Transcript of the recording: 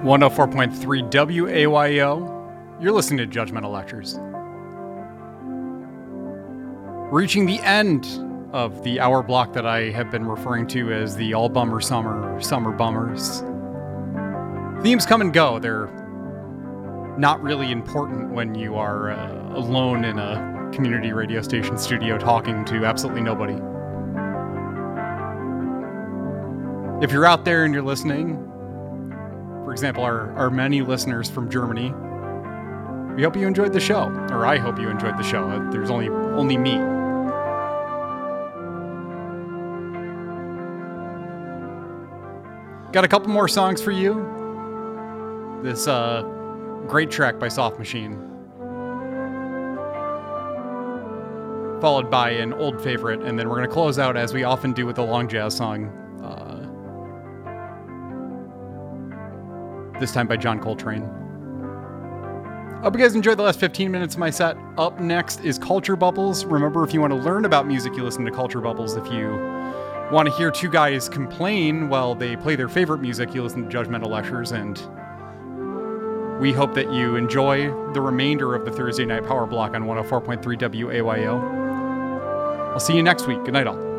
104.3 WAYO. You're listening to Judgmental Lectures. Reaching the end of the hour block that I have been referring to as the All Bummer Summer, or Summer Bummers. Themes come and go. They're not really important when you are alone in a community radio station studio talking to absolutely nobody. If you're out there and you're listening, for example, our many listeners from Germany, we hope you enjoyed the show, or I hope you enjoyed the show. There's only me. Got a couple more songs for you. This great track by Soft Machine, followed by an old favorite, and then we're going to close out as we often do with the long jazz song, this time by John Coltrane. Hope you guys enjoyed the last 15 minutes of my set. Up next is Culture Bubbles. Remember, if you want to learn about music, you listen to Culture Bubbles. If you want to hear two guys complain while they play their favorite music, you listen to Judgmental Lectures, and we hope that you enjoy the remainder of the Thursday night power block on 104.3 WAYO. I'll see you next week. Good night, all.